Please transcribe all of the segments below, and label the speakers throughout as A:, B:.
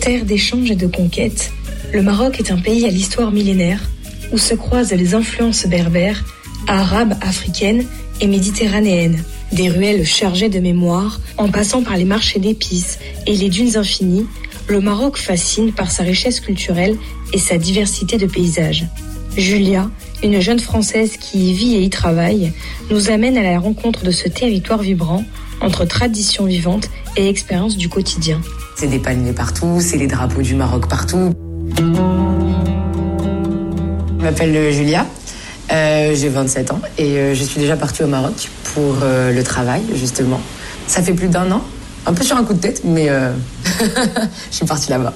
A: Terre d'échanges et de conquêtes, le Maroc est un pays à l'histoire millénaire où se croisent les influences berbères, arabes, africaines et méditerranéennes. Des ruelles chargées de mémoire, en passant par les marchés d'épices et les dunes infinies, le Maroc fascine par sa richesse culturelle et sa diversité de paysages. Julia, une jeune Française qui y vit et y travaille, nous amène à la rencontre de ce territoire vibrant entre traditions vivantes et expériences du quotidien.
B: C'est des palmiers partout, c'est les drapeaux du Maroc partout. Je m'appelle Julia, j'ai 27 ans et je suis déjà partie au Maroc pour le travail, justement. Ça fait plus d'1 an, un peu sur un coup de tête, mais je suis partie là-bas.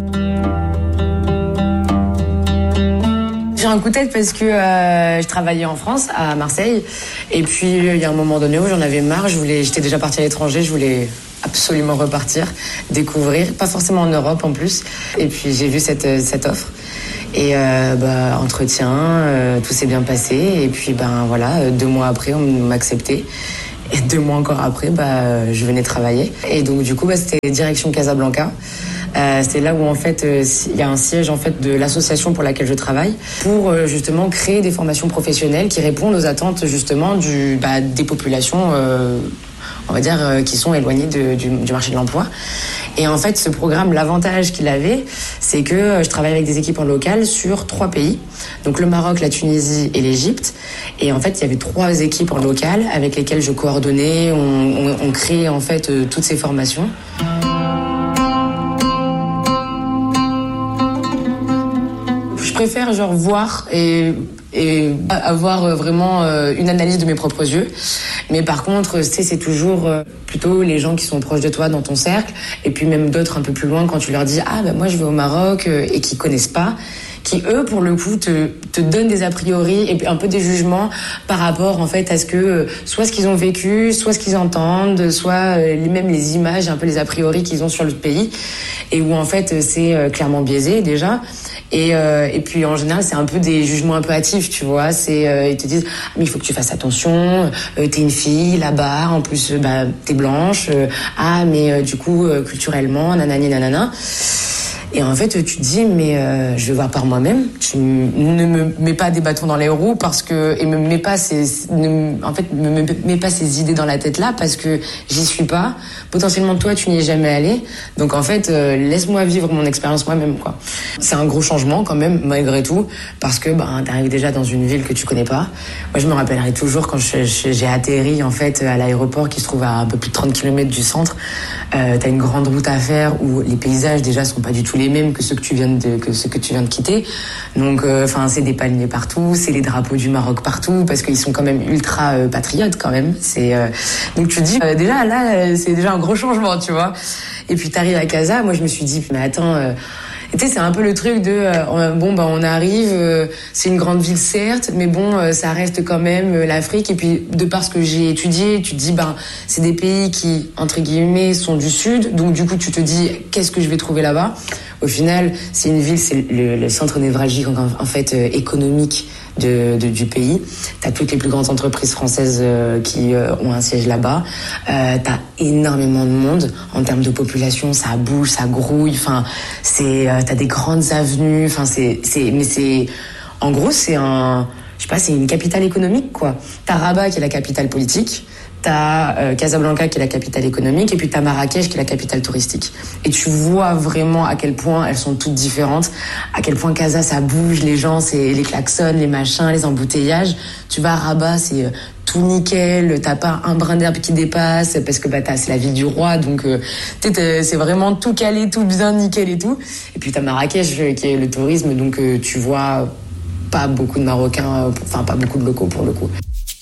B: J'ai un coup de tête parce que je travaillais en France, à Marseille, et puis il y a un moment donné où j'en avais marre, j'étais déjà partie à l'étranger, je voulais absolument repartir, découvrir, pas forcément en Europe en plus, et puis j'ai vu cette offre. Et entretien, tout s'est bien passé, et puis voilà, 2 mois après on m'a accepté. Et 2 mois encore après, je venais travailler. Et donc du coup, c'était direction Casablanca. C'est là où en fait il y a un siège en fait de l'association pour laquelle je travaille pour justement créer des formations professionnelles qui répondent aux attentes justement des populations on va dire qui sont éloignées du marché de l'emploi. Et en fait, ce programme, l'avantage qu'il avait, c'est que je travaille avec des équipes en local sur 3 pays. Donc le Maroc, la Tunisie et l'Égypte. Et en fait, il y avait 3 équipes en local avec lesquelles je coordonnais. On créait en fait toutes ces formations. Je préfère voir et avoir vraiment une analyse de mes propres yeux. Mais par contre, c'est toujours plutôt les gens qui sont proches de toi dans ton cercle, et puis même d'autres un peu plus loin quand tu leur dis moi je vais au Maroc et qui connaissent pas, qui eux pour le coup te donnent des a priori et un peu des jugements par rapport en fait à ce que soit ce qu'ils ont vécu, soit ce qu'ils entendent, soit même les images, un peu les a priori qu'ils ont sur le pays, et où en fait c'est clairement biaisé déjà. Et puis en général c'est un peu des jugements un peu hâtifs, tu vois, ils te disent mais il faut que tu fasses attention, t'es une fille là-bas, en plus t'es blanche, mais du coup culturellement nanani nanana. Et en fait, tu te dis, mais je vais voir par moi-même. Tu ne me mets pas des bâtons dans les roues et me mets pas me mets pas ces idées dans la tête là parce que j'y suis pas. Potentiellement, toi, tu n'y es jamais allé. Donc en fait, laisse-moi vivre mon expérience moi-même, quoi. C'est un gros changement quand même, malgré tout, parce que t'arrives déjà dans une ville que tu connais pas. Moi, je me rappellerai toujours quand j'ai atterri en fait à l'aéroport qui se trouve à un peu plus de 30 km du centre. T'as une grande route à faire où les paysages déjà sont pas du tout les mêmes que ceux que tu viens de quitter. Donc c'est des palmiers partout, c'est les drapeaux du Maroc partout parce qu'ils sont quand même ultra patriotes quand même. Donc tu te dis déjà là c'est déjà un gros changement, tu vois. Et puis t'arrives à Casa, moi je me suis dit mais attends tu sais, c'est un peu le truc de on arrive, c'est une grande ville certes, mais ça reste quand même l'Afrique. Et puis de par ce que j'ai étudié, tu te dis c'est des pays qui entre guillemets sont du sud, donc du coup tu te dis qu'est-ce que je vais trouver là-bas. Au final, c'est une ville, c'est le centre névralgique en fait économique du pays. T'as toutes les plus grandes entreprises françaises qui ont un siège là-bas. T'as énormément de monde en termes de population, ça bouge, ça grouille. Enfin, t'as des grandes avenues. Enfin, en gros, c'est c'est une capitale économique, quoi. T'as Rabat qui est la capitale politique. T'as Casablanca qui est la capitale économique, et puis t'as Marrakech qui est la capitale touristique. Et tu vois vraiment à quel point elles sont toutes différentes, à quel point Casa ça bouge, les gens, c'est les klaxons, les machins, les embouteillages. Tu vas à Rabat, c'est tout nickel, t'as pas un brin d'herbe qui dépasse parce que c'est la ville du roi, donc c'est vraiment tout calé, tout bien nickel et tout. Et puis t'as Marrakech qui est le tourisme, donc tu vois pas beaucoup de Marocains, pas beaucoup de locaux pour le coup.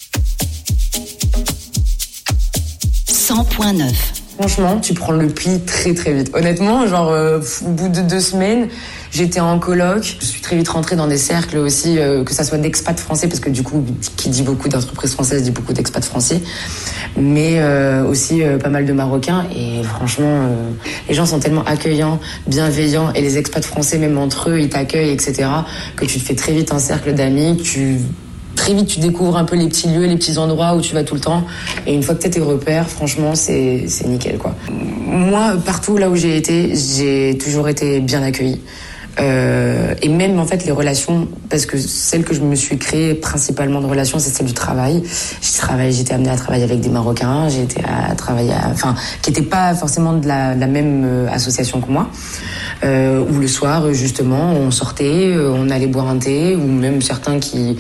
C: 100.9.
B: Franchement, tu prends le pli très très vite. Honnêtement, au bout de 2 semaines, j'étais en coloc. Je suis très vite rentrée dans des cercles aussi, que ça soit d'expats français, parce que du coup, qui dit beaucoup d'entreprises françaises dit beaucoup d'expats français, mais aussi pas mal de Marocains. Et franchement, les gens sont tellement accueillants, bienveillants, et les expats français, même entre eux, ils t'accueillent, etc., que tu te fais très vite un cercle d'amis, très vite tu découvres un peu les petits lieux, les petits endroits où tu vas tout le temps. Et une fois que t'as tes repères, franchement, c'est nickel, quoi. Moi, partout là où j'ai été, j'ai toujours été bien accueillie. Et même en fait les relations, parce que celle que je me suis créée principalement de relations, c'est celle du travail. J'étais amenée à travailler avec des Marocains, j'ai été à travailler, qui n'étaient pas forcément de la même association que moi. Où le soir justement on sortait, on allait boire un thé, ou même certains qui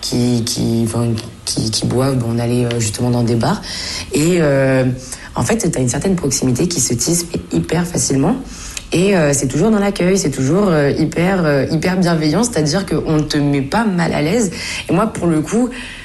B: boivent, on allait justement dans des bars. Et en fait t'as une certaine proximité qui se tisse hyper facilement. Et c'est toujours dans l'accueil, c'est toujours hyper bienveillant, c'est-à-dire qu'on ne te met pas mal à l'aise. Et moi, pour le coup,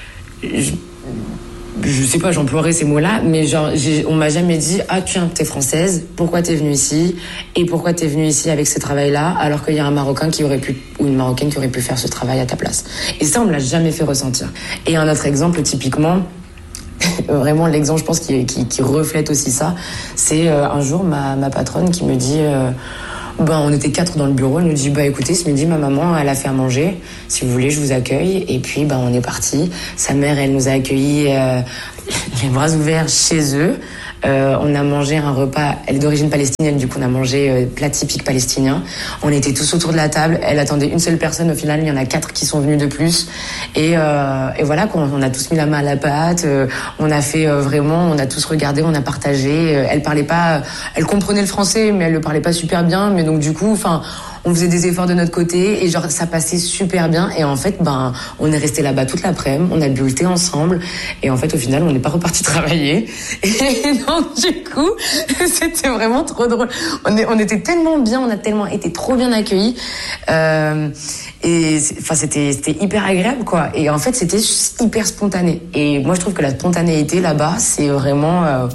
B: je sais pas, j'emploierais ces mots-là, mais genre, on m'a jamais dit « Ah, tiens, t'es française, pourquoi t'es venue ici ? Et pourquoi t'es venue ici avec ce travail-là, alors qu'il y a un Marocain ou une Marocaine qui aurait pu faire ce travail à ta place ?» Et ça, on me l'a jamais fait ressentir. Et un autre exemple, typiquement... Vraiment l'exemple, je pense, qui reflète aussi ça, c'est un jour ma patronne qui me dit on était 4 dans le bureau, elle nous dit écoutez, ce midi ma maman elle a fait à manger, si vous voulez je vous accueille. Et puis on est parti, sa mère elle nous a accueillis les bras ouverts chez eux. On a mangé un repas, elle est d'origine palestinienne, du coup on a mangé plat typique palestinien. On était tous autour de la table, elle attendait une seule personne, au final il y en a 4 qui sont venus de plus. Et voilà, on a tous mis la main à la pâte, on a fait vraiment, on a tous regardé, on a partagé. Elle parlait pas, elle comprenait le français, mais elle le parlait pas super bien, mais donc du coup, on faisait des efforts de notre côté et genre ça passait super bien. Et en fait on est resté là-bas toute l'après-midi, on a bu le thé ensemble et en fait au final on n'est pas reparti travailler. Et donc du coup c'était vraiment trop drôle. On était tellement bien, on a tellement été trop bien accueillis et c'était hyper agréable, quoi. Et en fait c'était hyper spontané. Et moi je trouve que la spontanéité là-bas c'est vraiment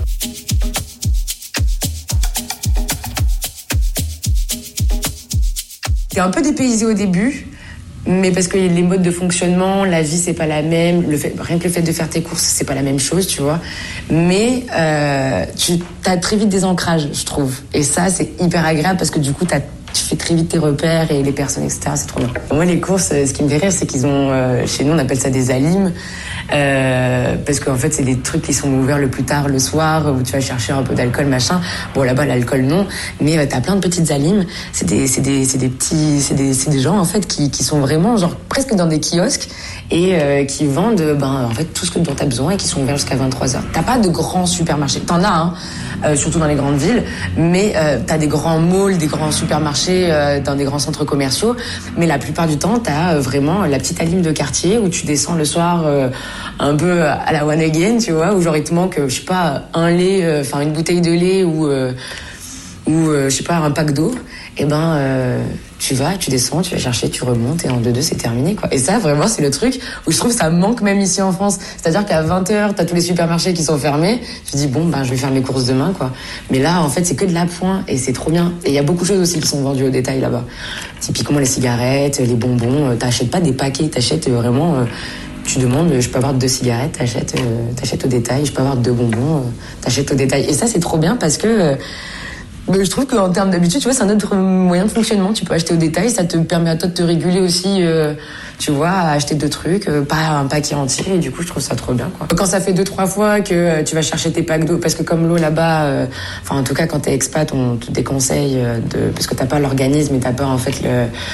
B: T'es un peu dépaysé au début, mais parce que les modes de fonctionnement, la vie c'est pas la même, rien que le fait de faire tes courses c'est pas la même chose, tu vois. Mais tu as très vite des ancrages, je trouve. Et ça c'est hyper agréable parce que du coup tu fais très vite tes repères et les personnes, etc. C'est trop bien. Moi les courses, ce qui me fait rire c'est qu'ils ont, chez nous on appelle ça des alims. Parce qu'en fait c'est des trucs qui sont ouverts le plus tard le soir où tu vas chercher un peu d'alcool machin. Bon là-bas l'alcool non, mais t'as plein de petites alims. C'est des gens en fait qui sont vraiment genre presque dans des kiosques et qui vendent en fait tout ce dont t'as besoin et qui sont ouverts jusqu'à 23h. T'as pas de grands supermarchés, t'en as surtout dans les grandes villes, mais t'as des grands malls, des grands supermarchés dans des grands centres commerciaux, mais la plupart du temps t'as vraiment la petite alim de quartier où tu descends le soir un peu à la one again, tu vois, où genre il te manque, je sais pas, un lait, une bouteille de lait ou je sais pas, un pack d'eau. Et tu descends, tu vas chercher, tu remontes et en 2-2 c'est terminé, quoi. Et ça vraiment c'est le truc où je trouve que ça manque même ici en France. C'est-à-dire qu'à 20h t'as tous les supermarchés qui sont fermés. Tu te dis je vais faire mes courses demain, quoi. Mais là en fait c'est que de l'appoint et c'est trop bien. Et il y a beaucoup de choses aussi qui sont vendues au détail là-bas. Typiquement les cigarettes, les bonbons. T'achètes pas des paquets, t'achètes vraiment. Tu demandes, je peux avoir 2 cigarettes, t'achètes au détail. Je peux avoir 2 bonbons, t'achètes au détail. Et ça c'est trop bien parce que je trouve qu'en termes d'habitude, tu vois, c'est un autre moyen de fonctionnement. Tu peux acheter au détail, ça te permet à toi de te réguler aussi, tu vois, à acheter 2 trucs, pas un paquet entier. Et du coup, je trouve ça trop bien, quoi. Quand ça fait 2-3 fois que tu vas chercher tes packs d'eau, parce que comme l'eau là-bas, en tout cas, quand t'es expat, on te déconseille parce que t'as pas l'organisme et t'as pas en fait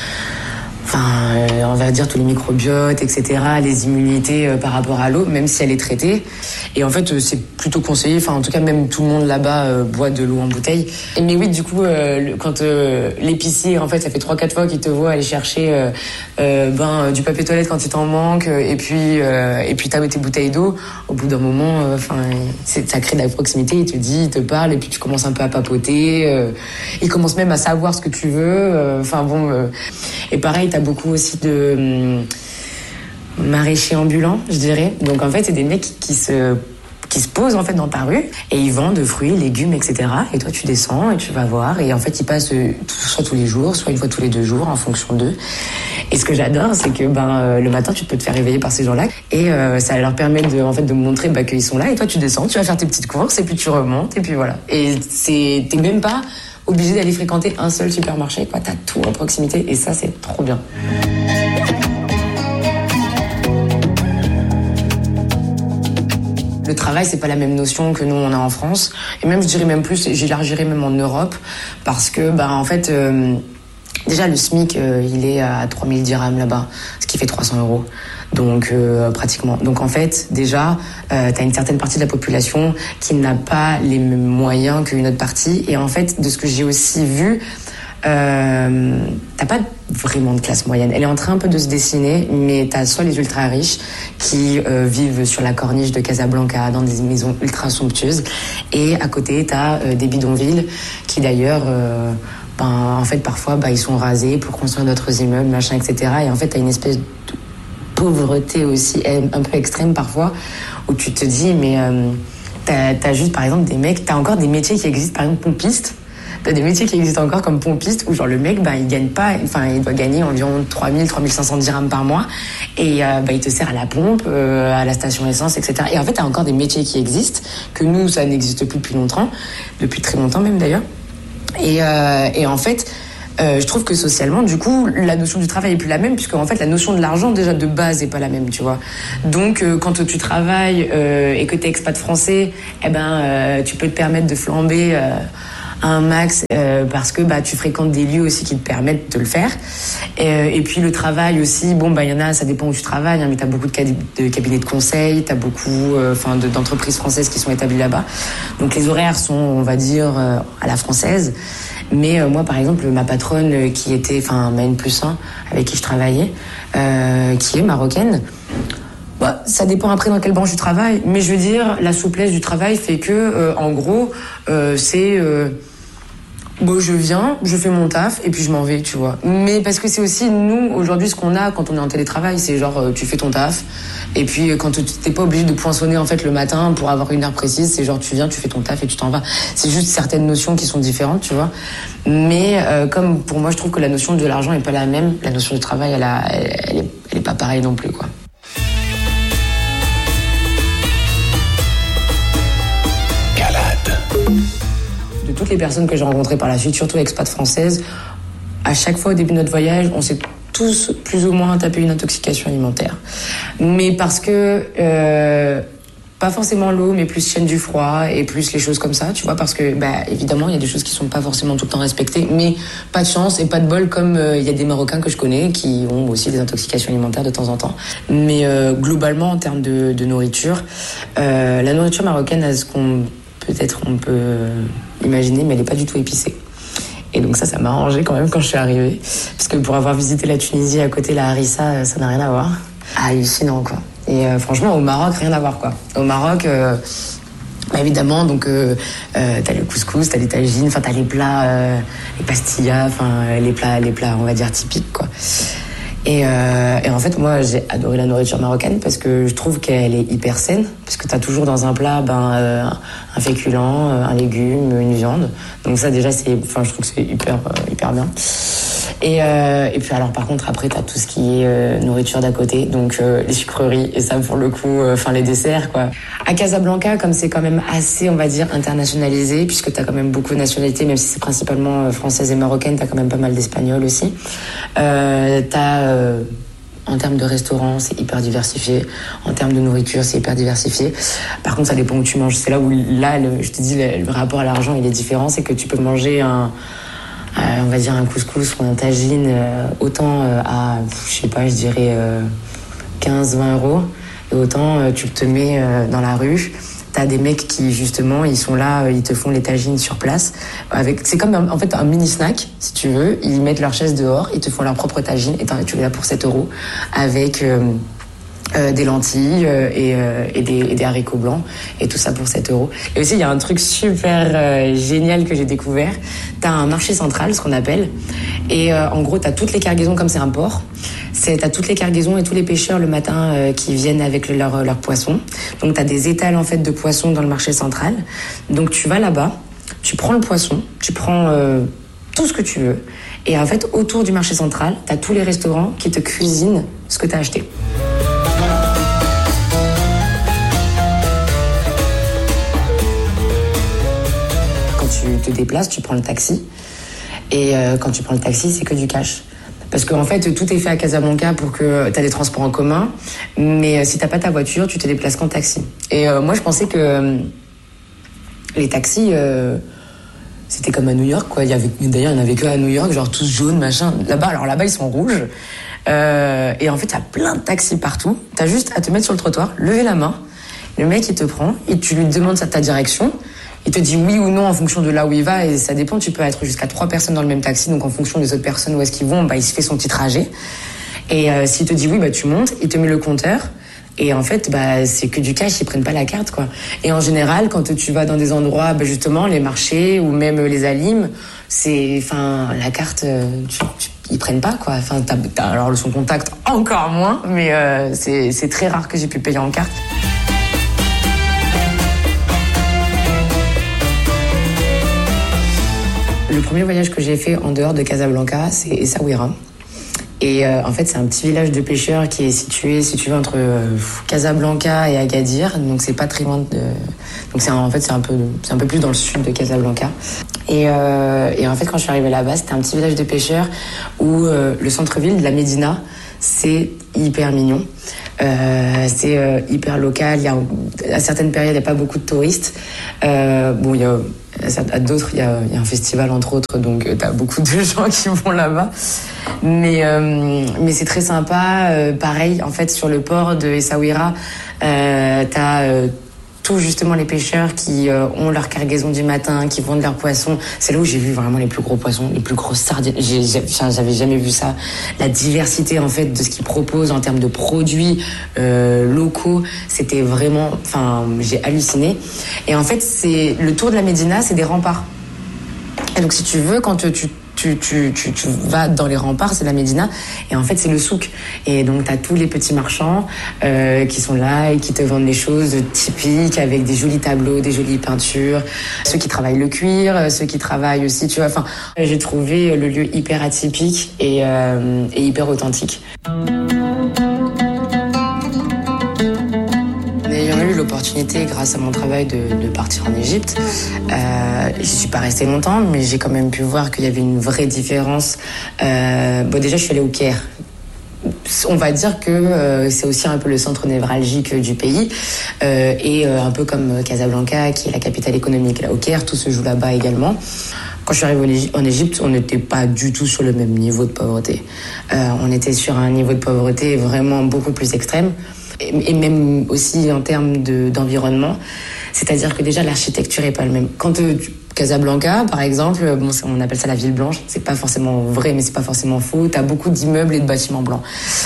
B: on va dire tous les microbiotes, etc., les immunités par rapport à l'eau, même si elle est traitée. Et en fait, c'est plutôt conseillé. En tout cas, même tout le monde là-bas boit de l'eau en bouteille. Mais oui, du coup, quand l'épicier, en fait, ça fait 3-4 fois qu'il te voit aller chercher du papier toilette quand il t'en manque, et puis t'as tes bouteilles d'eau. Au bout d'un moment, ça crée de la proximité. Il te dit, il te parle, et puis tu commences un peu à papoter. Il commence même à savoir ce que tu veux. Et pareil, t'as beaucoup aussi de maraîchers ambulants, je dirais. Donc en fait, c'est des mecs qui se posent en fait dans ta rue et ils vendent fruits, légumes, etc. Et toi, tu descends et tu vas voir. Et en fait, ils passent soit tous les jours, soit une fois tous les 2 jours en fonction d'eux. Et ce que j'adore, c'est que le matin, tu peux te faire réveiller par ces gens-là et ça leur permet de montrer qu'ils sont là. Et toi, tu descends, tu vas faire tes petites courses et puis tu remontes et puis voilà. Et t'es même pas obligé d'aller fréquenter un seul supermarché, quoi. T'as tout en proximité et ça, c'est trop bien. travail, c'est pas la même notion que nous on a en France. Et même, je dirais même plus, j'élargirais même en Europe, parce que, en fait, déjà le SMIC, il est à 3000 dirhams là-bas, ce qui fait 300 €. Donc, pratiquement. Donc, en fait, déjà, t'as une certaine partie de la population qui n'a pas les mêmes moyens qu'une autre partie. Et en fait, de ce que j'ai aussi vu, t'as pas vraiment de classe moyenne. Elle est en train un peu de se dessiner, mais t'as soit les ultra riches qui vivent sur la corniche de Casablanca dans des maisons ultra somptueuses, et à côté t'as des bidonvilles qui d'ailleurs en fait parfois ils sont rasés pour construire d'autres immeubles, machin, etc. Et en fait t'as une espèce de pauvreté aussi un peu extrême parfois, où tu te dis mais t'as juste par exemple des mecs, t'as encore des métiers qui existent, par exemple pompiste. T'as des métiers qui existent encore comme pompiste, où genre le mec, il gagne pas, il doit gagner environ 3500 dirhams par mois, et il te sert à la pompe, à la station essence, etc. Et en fait, t'as encore des métiers qui existent, que nous, ça n'existe plus depuis très longtemps même d'ailleurs. Et en fait, je trouve que socialement, du coup, la notion du travail est plus la même, puisque en fait, la notion de l'argent déjà de base est pas la même, tu vois. Donc, quand tu travailles et que t'es expat français, tu peux te permettre de flamber un max parce que tu fréquentes des lieux aussi qui te permettent de le faire, et puis le travail aussi, il y en a, ça dépend où tu travailles, mais t'as beaucoup de cabinets de conseil, t'as beaucoup d'entreprises françaises qui sont établies là-bas, donc les horaires sont, on va dire, à la française. Mais moi par exemple, ma patronne qui était ma N+1 avec qui je travaillais, qui est marocaine, ça dépend après dans quelle branche tu travailles, mais je veux dire, la souplesse du travail fait que, en gros, c'est je viens, je fais mon taf et puis je m'en vais, tu vois. Mais parce que c'est aussi, nous, aujourd'hui, ce qu'on a quand on est en télétravail, c'est genre, tu fais ton taf, et puis quand t'es pas obligé de poinçonner en fait le matin pour avoir une heure précise, c'est genre tu viens, tu fais ton taf et tu t'en vas. C'est juste certaines notions qui sont différentes, tu vois. Mais comme pour moi, je trouve que la notion de l'argent est pas la même, la notion du travail, elle est pas pareille non plus, quoi. De toutes les personnes que j'ai rencontrées par la suite, surtout expats françaises, à chaque fois au début de notre voyage, on s'est tous plus ou moins tapé une intoxication alimentaire. Mais parce que, pas forcément l'eau, mais plus chaîne du froid et plus les choses comme ça, tu vois, parce que, évidemment, il y a des choses qui sont pas forcément tout le temps respectées, mais pas de chance et pas de bol, comme il y a des Marocains que je connais qui ont aussi des intoxications alimentaires de temps en temps. Mais globalement, en termes de nourriture, la nourriture marocaine a ce qu'on peut-être on peut imaginer, mais elle n'est pas du tout épicée. Et donc ça m'a arrangé quand même quand je suis arrivée. Parce que pour avoir visité la Tunisie à côté, la harissa, ça n'a rien à voir. Hallucinant, quoi. Et franchement, au Maroc, rien à voir, quoi. Au Maroc, évidemment, donc t'as le couscous, t'as les tagines, t'as les plats, les pastillas, les plats, on va dire, typiques, quoi. Et en fait, moi, j'ai adoré la nourriture marocaine parce que je trouve qu'elle est hyper saine. Parce que t'as toujours dans un plat un féculent, un légume, une viande. Donc ça, déjà, je trouve que c'est hyper bien. Et puis alors, par contre, après, t'as tout ce qui est nourriture d'à côté. Donc les sucreries, et ça, pour le coup, les desserts, quoi. À Casablanca, comme c'est quand même assez, on va dire, internationalisé, puisque t'as quand même beaucoup de nationalités, même si c'est principalement française et marocaine, t'as quand même pas mal d'espagnols aussi. En termes de restaurants, c'est hyper diversifié. En termes de nourriture, c'est hyper diversifié. Par contre, ça dépend où tu manges. C'est là où, je te dis, le rapport à l'argent, il est différent. C'est que tu peux manger on va dire un couscous ou un tagine, autant à, je dirais 15-20 €. Et autant tu te mets dans la rue. T'as des mecs qui, justement, ils sont là, ils te font les tagines sur place. C'est comme en fait un mini snack, si tu veux. Ils mettent leur chaise dehors, ils te font leur propre tagine, et tu les as pour 7 € avec des lentilles et des haricots blancs, et tout ça pour 7 €. Et aussi, il y a un truc super génial que j'ai découvert. T'as un marché central, ce qu'on appelle, et en gros, t'as toutes les cargaisons, comme c'est un port. T'as toutes les cargaisons et tous les pêcheurs le matin qui viennent avec leur poisson. Donc t'as des étals en fait de poissons dans le marché central. Donc tu vas là-bas, tu prends le poisson, tu prends tout ce que tu veux, et en fait autour du marché central, t'as tous les restaurants qui te cuisinent ce que t'as acheté. Quand tu te déplaces, tu prends le taxi, et quand tu prends le taxi, c'est que du cash. Parce qu'en fait, tout est fait à Casablanca pour que tu as des transports en commun. Mais si t'as pas ta voiture, tu te déplaces qu'en taxi. Et moi, je pensais que les taxis, c'était comme à New York, quoi. D'ailleurs, il n'y en avait que à New York, genre tous jaunes, machin. Là-bas, ils sont rouges. Et en fait, il y a plein de taxis partout. T'as juste à te mettre sur le trottoir, lever la main. Le mec, il te prend et tu lui demandes ta direction. Il te dit oui ou non en fonction de là où il va, et ça dépend. Tu peux être jusqu'à 3 personnes dans le même taxi, donc en fonction des autres personnes où est-ce qu'ils vont, il se fait son petit trajet. Et s'il te dit oui, tu montes, il te met le compteur. Et en fait, c'est que du cash, ils prennent pas la carte, quoi. Et en général, quand tu vas dans des endroits, justement, les marchés ou même les Alim, la carte, ils prennent pas, quoi. Alors son contact encore moins, mais c'est très rare que j'ai pu payer en carte. Le premier voyage que j'ai fait en dehors de Casablanca, c'est Essaouira. Et en fait, c'est un petit village de pêcheurs qui est situé, si tu veux, entre Casablanca et Agadir. Donc c'est pas très loin de. Donc c'est un peu plus dans le sud de Casablanca. Et en fait, quand je suis arrivée là-bas, c'était un petit village de pêcheurs où le centre-ville de la Médina, c'est hyper mignon. C'est hyper local. À certaines périodes, il n'y a pas beaucoup de touristes. À d'autres, il y a un festival entre autres, donc t'as beaucoup de gens qui vont là-bas. Mais c'est très sympa. Pareil, en fait, sur le port de Essaouira, t'as tous justement les pêcheurs qui ont leur cargaison du matin, qui vendent leurs poissons. C'est là où j'ai vu vraiment les plus gros poissons, les plus grosses sardines. J'avais jamais vu ça. La diversité en fait de ce qu'ils proposent en termes de produits locaux, c'était vraiment, j'ai halluciné. Et en fait, c'est le tour de la Médina, c'est des remparts. Et donc si tu veux, quand tu vas dans les remparts, c'est la Médina, et en fait c'est le souk. Et donc t'as tous les petits marchands qui sont là et qui te vendent des choses typiques avec des jolis tableaux, des jolies peintures. Ceux qui travaillent le cuir, ceux qui travaillent aussi, tu vois. J'ai trouvé le lieu hyper atypique et hyper authentique. Ayant eu l'opportunité, grâce à mon travail, de partir en Égypte, j'y suis pas restée longtemps, mais j'ai quand même pu voir qu'il y avait une vraie différence. Déjà, je suis allée au Caire. On va dire que c'est aussi un peu le centre névralgique du pays, et un peu comme Casablanca, qui est la capitale économique. Là, au Caire, tout se joue là-bas également. Quand je suis arrivée en Égypte, on n'était pas du tout sur le même niveau de pauvreté. On était sur un niveau de pauvreté vraiment beaucoup plus extrême. Et même aussi en termes d'environnement. C'est-à-dire que déjà, l'architecture est pas la même. Quand Casablanca, par exemple, on appelle ça la ville blanche. C'est pas forcément vrai, mais c'est pas forcément faux. T'as beaucoup d'immeubles et de bâtiments blancs.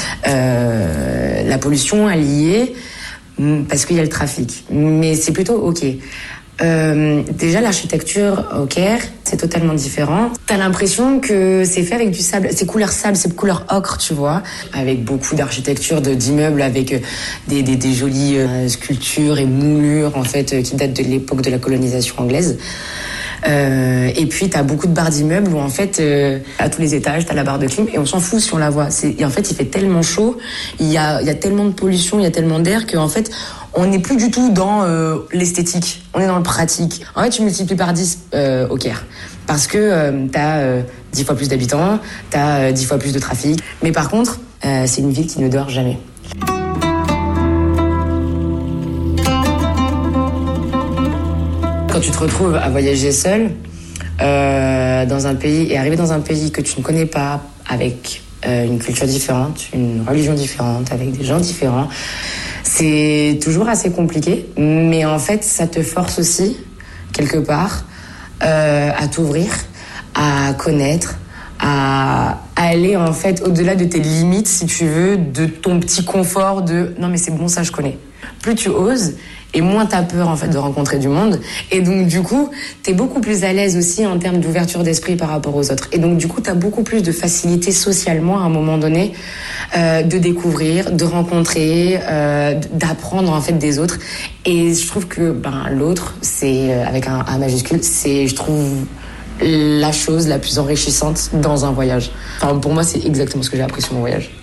B: La pollution est liée parce qu'il y a le trafic. Mais c'est plutôt OK. Déjà, l'architecture au Caire, c'est totalement différent. T'as l'impression que c'est fait avec du sable. C'est couleur sable, c'est couleur ocre, tu vois. Avec beaucoup d'architecture, d'immeubles, avec des jolies sculptures et moulures, en fait, qui datent de l'époque de la colonisation anglaise. Et puis t'as beaucoup de barres d'immeubles où en fait à tous les étages t'as la barre de clim et on s'en fout si on la voit. Et en fait il fait tellement chaud, il y a tellement de pollution, il y a tellement d'air qu'en fait on n'est plus du tout dans l'esthétique, on est dans le pratique. En fait tu multiplies par 10 au Caire parce que t'as 10 fois plus d'habitants, t'as 10 fois plus de trafic, mais par contre c'est une ville qui ne dort jamais. Quand tu te retrouves à voyager seul dans un pays et arriver dans un pays que tu ne connais pas, avec une culture différente, une religion différente, avec des gens différents, c'est toujours assez compliqué. Mais en fait, ça te force aussi, quelque part, à t'ouvrir, à connaître, à aller en fait au-delà de tes limites, si tu veux, de ton petit confort de « non mais c'est bon, ça je connais ». Plus tu oses, et moins t'as peur en fait de rencontrer du monde, et donc du coup t'es beaucoup plus à l'aise aussi en termes d'ouverture d'esprit par rapport aux autres, et donc du coup t'as beaucoup plus de facilité socialement à un moment donné de découvrir, de rencontrer, d'apprendre en fait des autres. Et je trouve que l'autre, c'est avec un A majuscule, c'est je trouve la chose la plus enrichissante dans un voyage. Pour moi c'est exactement ce que j'ai appris sur mon voyage.